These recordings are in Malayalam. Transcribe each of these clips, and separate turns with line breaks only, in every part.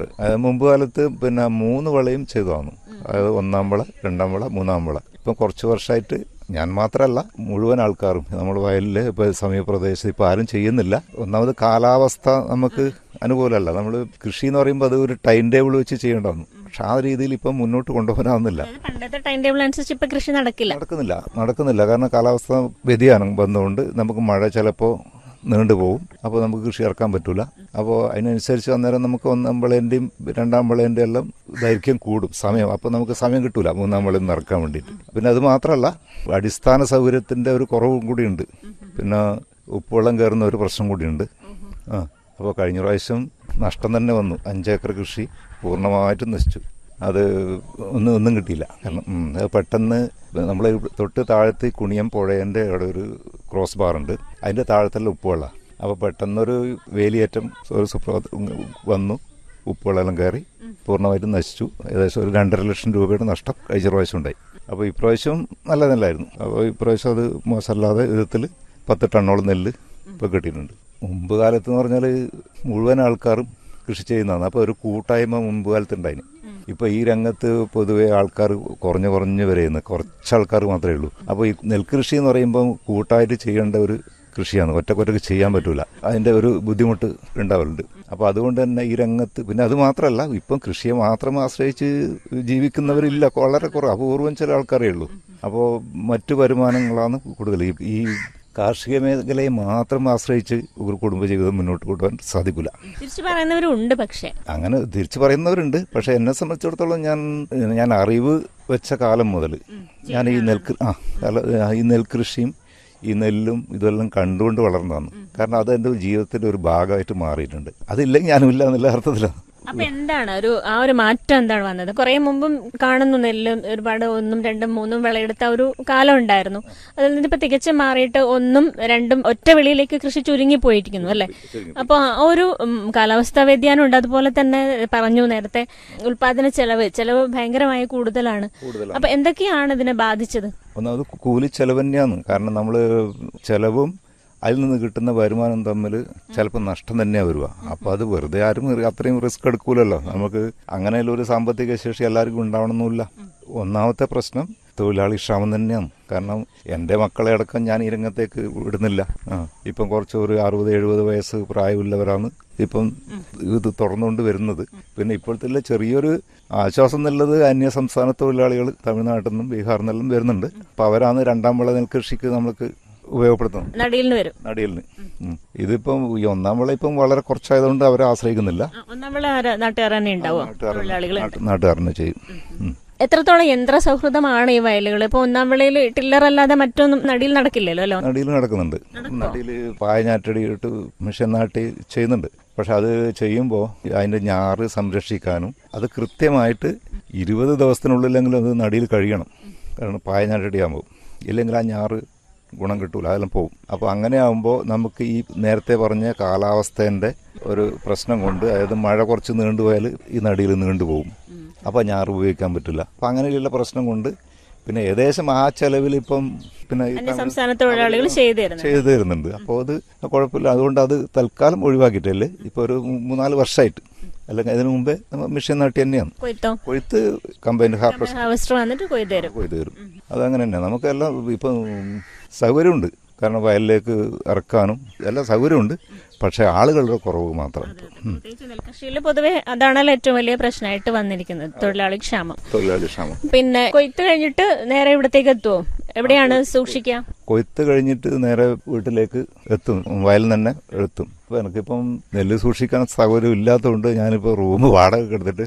ഉണ്ട്. മുമ്പ് കാലത്ത് പിന്നെ 3 വിളയും ചെയ്തു വന്നു. അതായത് 1-ാം വിള, 2-ാം വിള, 3-ാം വിള. ഇപ്പം കുറച്ച് വർഷമായിട്ട് ഞാൻ മാത്രമല്ല മുഴുവൻ ആൾക്കാരും നമ്മൾ വയലിൽ ഇപ്പോൾ സമീപപ്രദേശത്ത് ഇപ്പോൾ ആരും ചെയ്യുന്നില്ല. ഒന്നാമത് കാലാവസ്ഥ നമുക്ക് അനുകൂലമല്ല. നമ്മൾ കൃഷി എന്ന് പറയുമ്പോൾ അത് ഒരു ടൈം ടേബിൾ വെച്ച് ചെയ്യേണ്ടതാണ്. പക്ഷെ ആ രീതിയിൽ ഇപ്പം മുന്നോട്ട് കൊണ്ടുപോകാനാവുന്നില്ല.
പണ്ടത്തെ ടൈം ടേബിൾ അനുസരിച്ച് ഇപ്പൊ കൃഷി
നടക്കുന്നില്ല. കാരണം കാലാവസ്ഥ വ്യതിയാനം വന്നുകൊണ്ട് നമുക്ക് മഴ ചിലപ്പോൾ നീണ്ടുപോകും. അപ്പോൾ നമുക്ക് കൃഷി ഇറക്കാൻ പറ്റൂല. അപ്പോൾ അതിനനുസരിച്ച് അന്നേരം നമുക്ക് 1-ാം വിളേന്റെയും 2-ാം വിളേന്റെയും എല്ലാം ദൈർഘ്യം കൂടും, സമയം. അപ്പോൾ നമുക്ക് സമയം കിട്ടൂല 3-ാം വിളയിൽ നിന്ന് ഇറക്കാൻ വേണ്ടിയിട്ട്. പിന്നെ അത് മാത്രമല്ല, അടിസ്ഥാന സൗകര്യത്തിന്റെ ഒരു കുറവും കൂടിയുണ്ട്. പിന്നെ ഉപ്പുവെള്ളം കയറുന്ന ഒരു പ്രശ്നം കൂടിയുണ്ട്. അപ്പോൾ കഴിഞ്ഞ പ്രാവശ്യം നഷ്ടം തന്നെ വന്നു. 5 ഏക്കർ കൃഷി പൂർണ്ണമായിട്ടും നശിച്ചു. അത് ഒന്നും കിട്ടിയില്ല. കാരണം അത് പെട്ടെന്ന് നമ്മൾ തൊട്ട് താഴത്ത് കുണിയം പുഴേൻ്റെ അവിടെ ഒരു ക്രോസ് ബാർ ഉണ്ട്. അതിൻ്റെ താഴത്തെല്ലാം ഉപ്പുവെള്ളം. അപ്പോൾ പെട്ടെന്നൊരു വേലിയേറ്റം ഒരു വന്നു, ഉപ്പുവെള്ളം കയറി പൂർണ്ണമായിട്ടും നശിച്ചു. ഏകദേശം ഒരു 2.5 ലക്ഷം രൂപയുടെ നഷ്ടം കഴിഞ്ഞ പ്രാവശ്യം ഉണ്ടായി. അപ്പോൾ ഇപ്രാവശ്യം നല്ലതല്ലായിരുന്നു. അപ്പോൾ ഇപ്രാവശ്യം അത് മോശമല്ലാതെ വിധത്തിൽ 10 ടണ്ണോളം നെല്ല് ഇപ്പോൾ കിട്ടിയിട്ടുണ്ട്. മുമ്പ് കാലത്ത് എന്ന് പറഞ്ഞാൽ മുഴുവൻ ആൾക്കാരും കൃഷി ചെയ്യുന്നതാണ്. അപ്പോൾ ഒരു കൂട്ടായ്മ മുമ്പ് കാലത്ത് ഉണ്ടായിന്. ഇപ്പോൾ ഈ രംഗത്ത് പൊതുവെ ആൾക്കാർ കുറഞ്ഞു വരെയുന്നു, കുറച്ച് ആൾക്കാർ മാത്രമേ ഉള്ളൂ. അപ്പോൾ ഈ നെൽകൃഷി എന്ന് പറയുമ്പോൾ കൂട്ടായിട്ട് ചെയ്യേണ്ട ഒരു കൃഷിയാണ്. ഒറ്റക്കൊറ്റക്ക് ചെയ്യാൻ പറ്റൂല. അതിൻ്റെ ഒരു ബുദ്ധിമുട്ട് ഉണ്ടാവലുണ്ട്. അപ്പോൾ അതുകൊണ്ട് തന്നെ ഈ രംഗത്ത് പിന്നെ അത് മാത്രമല്ല, ഇപ്പം കൃഷിയെ മാത്രം ആശ്രയിച്ച് ജീവിക്കുന്നവരില്ല, വളരെ കുറവ്, അപൂർവം ചില ആൾക്കാരേ ഉള്ളൂ. അപ്പോൾ മറ്റു വരുമാനങ്ങളാണ് കൂടുതൽ. ഈ കാർഷിക മേഖലയെ മാത്രം ആശ്രയിച്ച് ഒരു കുടുംബജീവിതം മുന്നോട്ട് കൊണ്ടുപോകാൻ സാധിക്കില്ല.
തിരിച്ചു പറയുന്നവരുണ്ട്. പക്ഷേ അങ്ങനെ
തിരിച്ചു പറയുന്നവരുണ്ട്. പക്ഷെ എന്നെ സംബന്ധിച്ചിടത്തോളം ഞാൻ അറിവ് വെച്ച കാലം മുതൽ ഞാൻ ഈ നെൽകൃഷിയും ഈ നെല്ലും ഇതെല്ലാം കണ്ടുകൊണ്ട് വളർന്നതാണ്. കാരണം അത് എൻ്റെ ജീവിതത്തിന്റെ ഒരു ഭാഗമായിട്ട് മാറിയിട്ടുണ്ട്. അതില്ലെങ്കിൽ ഞാനുമില്ല എന്നുള്ള അർത്ഥത്തിലാണ്.
അപ്പൊ എന്താണ് ആ ഒരു മാറ്റം എന്താണ് വന്നത്? കുറെ മുമ്പും കാണുന്നു നെല്ല് ഒരുപാട് 1ഉം 2ഉം 3ഉം വിളയെടുത്ത ഒരു കാലം ഉണ്ടായിരുന്നു. അതിൽ നിന്ന് ഇപ്പൊ തികച്ചും മാറിയിട്ട് 1ഉം 2ഉം ഒറ്റ വിളയിലേക്ക് കൃഷി ചുരുങ്ങി പോയിരിക്കുന്നു അല്ലെ? അപ്പൊ ആ ഒരു കാലാവസ്ഥാ വ്യതിയാനം ഉണ്ട്. അതുപോലെ തന്നെ പറഞ്ഞു നേരത്തെ ഉൽപാദന ചെലവ് ഭയങ്കരമായി കൂടുതലാണ്. അപ്പൊ എന്തൊക്കെയാണ് ഇതിനെ ബാധിച്ചത്?
ഒന്നാമത് കൂലി ചെലവ് തന്നെയാണ്. കാരണം നമ്മള് ചെലവും അതിൽ നിന്ന് കിട്ടുന്ന വരുമാനം തമ്മിൽ ചിലപ്പോൾ നഷ്ടം തന്നെയാണ് വരിക. അപ്പോൾ അത് വെറുതെ ആരും അത്രയും റിസ്ക് എടുക്കൂലല്ലോ. നമുക്ക് അങ്ങനെയുള്ള ഒരു സാമ്പത്തിക ശേഷി എല്ലാവർക്കും ഉണ്ടാവണമെന്നില്ല. ഒന്നാമത്തെ പ്രശ്നം തൊഴിലാളി ക്ഷാമം തന്നെയാണ്. കാരണം എൻ്റെ മക്കളെ അടക്കം ഞാൻ ഈ രംഗത്തേക്ക് വിടുന്നില്ല. ഇപ്പം കുറച്ച് ഒരു 60-70 വയസ്സ് പ്രായമുള്ളവരാണ് ഇപ്പം ഇത് തുറന്നുകൊണ്ട് വരുന്നത്. പിന്നെ ഇപ്പോഴത്തെ ചെറിയൊരു ആശ്വാസം എന്നുള്ളത് അന്യ സംസ്ഥാന തൊഴിലാളികൾ തമിഴ്നാട്ടിൽ നിന്നും ബീഹാറിൽ നിന്നെല്ലാം വരുന്നുണ്ട്. അപ്പോൾ അവരാണ് 2-ാം വിള നെൽകൃഷിക്ക് നമുക്ക് ഉപയോഗപ്പെടുത്തുന്നത്. നടിയിലിന് ഇതിപ്പം ഈ 1-ാം വിള ഇപ്പം വളരെ കുറച്ചായതുകൊണ്ട് അവരെ ആശ്രയിക്കുന്നില്ല. നാട്ടുകാരനെ ചെയ്യും.
എത്രത്തോളം യന്ത്ര സൗഹൃദമാണ് ഈ വയലുകൾ? ഇപ്പൊ 1-ാം വിളയിൽ ടില്ലർ അല്ലാതെ മറ്റൊന്നും നടിയിൽ നടക്കില്ലല്ലോ.
നടിയിൽ നടക്കുന്നുണ്ട്. നടിയിൽ പായഞ്ഞാറ്റടി ഇട്ട് മെഷീൻ നാട്ടി ചെയ്യുന്നുണ്ട്. പക്ഷെ അത് ചെയ്യുമ്പോൾ അതിന്റെ ഞാറ് സംരക്ഷിക്കാനും അത് കൃത്യമായിട്ട് 20 ദിവസത്തിനുള്ളിലെങ്കിലും അത് നടിയിൽ കഴിയണം. കാരണം പായഞ്ഞാറ്റടി ആകുമ്പോൾ ഇല്ലെങ്കിൽ ആ ഞാറ് ഗുണം കിട്ടൂല, അതെല്ലാം പോകും. അപ്പോൾ അങ്ങനെ ആകുമ്പോൾ നമുക്ക് ഈ നേരത്തെ പറഞ്ഞ കാലാവസ്ഥേന്റെ ഒരു പ്രശ്നം കൊണ്ട്, അതായത് മഴ കുറച്ച് നീണ്ടുപോയാൽ ഈ നടിയിൽ നീണ്ടുപോകും. അപ്പോൾ ഞാറ് ഉപയോഗിക്കാൻ പറ്റില്ല. അപ്പം അങ്ങനെയുള്ള പ്രശ്നം കൊണ്ട് പിന്നെ ഏകദേശം ആ ചെലവിൽ ഇപ്പം പിന്നെ
സംസ്ഥാന തൊഴിലാളികൾ ചെയ്തു
തരുന്നുണ്ട്. അപ്പോൾ അത് കുഴപ്പമില്ല. അതുകൊണ്ട് അത് തൽക്കാലം ഒഴിവാക്കിയിട്ടല്ലേ ഇപ്പോൾ ഒരു 3-4 വർഷമായിട്ട്. അല്ലെങ്കിൽ അതിനു മുമ്പേ മെഷീൻ നാട്ടി തന്നെയാണ് കൊയ്ത്ത്. കമ്പൈൻഡ് ഹാർവെസ്റ്റർ വന്നിട്ട് കൊയ്ത് തരും. അതങ്ങനെ തന്നെ നമുക്കെല്ലാം ഇപ്പം സൗകര്യമുണ്ട്. കാരണം വയലിലേക്ക് ഇറക്കാനും എല്ലാം സൗകര്യമുണ്ട്. പക്ഷെ ആളുകളുടെ കുറവ് മാത്രം.
നെൽകൃഷിയിൽ പൊതുവെ അതാണല്ലോ ഏറ്റവും വലിയ പ്രശ്നമായിട്ട് വന്നിരിക്കുന്നത്, തൊഴിലാളി ക്ഷാമം. പിന്നെ കൊയ്ത്ത് കഴിഞ്ഞിട്ട് നേരെ ഇവിടത്തേക്ക് എത്തുമോ? എവിടെയാണ് സൂക്ഷിക്കുക?
കൊയ്ത്ത് കഴിഞ്ഞിട്ട് നേരെ വീട്ടിലേക്ക് എത്തും, വയലിൽ തന്നെ എത്തും. അപ്പൊ എനിക്കിപ്പം നെല്ല് സൂക്ഷിക്കാൻ സൗകര്യം ഇല്ലാത്തതുകൊണ്ട് ഞാനിപ്പോ റൂം വാടക എടുത്തിട്ട്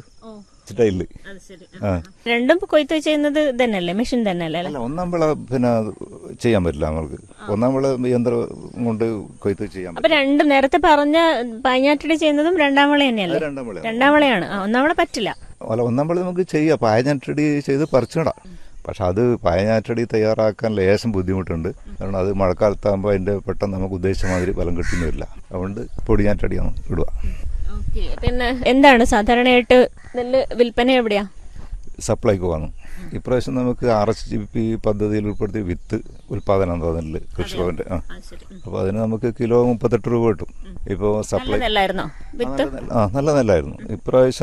രണ്ടും കൊയ്ത്ത് ചെയ്യുന്നത് തന്നെയല്ലേ, മെഷീൻ തന്നെയല്ലേ?
1-ാം വിള പിന്നെ ചെയ്യാൻ പറ്റില്ല നമുക്ക്. 1-ാം വിള യന്ത്രം കൊണ്ട് കൊയ്ത്ത് ചെയ്യാൻ.
അപ്പൊ രണ്ടും നേരത്തെ പറഞ്ഞ പായഞ്ഞാറ്റടി ചെയ്യുന്നതും 2-ാം വിള തന്നെയല്ലേ? 2-ാം വിളയാണ്. 1-ാം വിള പറ്റില്ല.
1-ാം വിള നമുക്ക് ചെയ്യാം, പായഞ്ഞാറ്റടി ചെയ്ത് പറിച്ചിടാം. പക്ഷെ അത് പായഞ്ഞാറ്റടി തയ്യാറാക്കാൻ ലേശം ബുദ്ധിമുട്ടുണ്ട്. കാരണം അത് മഴക്കാലത്താകുമ്പോൾ അതിന്റെ പെട്ടെന്ന് നമുക്ക് ഉദ്ദേശിച്ച മാതിരി ഫലം കിട്ടുന്നു വരില്ല. അതുകൊണ്ട് പൊടിഞ്ഞാറ്റടിയാണ് ഇടുക.
പിന്നെ എന്താണ് സാധാരണയായിട്ട് നെല്ല് വിൽപ്പന എവിടെയാ?
സപ്ലൈക്ക് വാങ്ങും. ഇപ്രാവശ്യം നമുക്ക് RSGP പദ്ധതിയിൽ ഉൾപ്പെടുത്തി വിത്ത് ഉൽപാദനം നെല്ല് കൃഷിഭവന്റെ. അപ്പൊ അതിന് നമുക്ക് കിലോ 38 രൂപ കിട്ടും. ഇപ്പോ സപ്ലൈ നല്ല നെല്ലായിരുന്നു ഇപ്രാവശ്യം.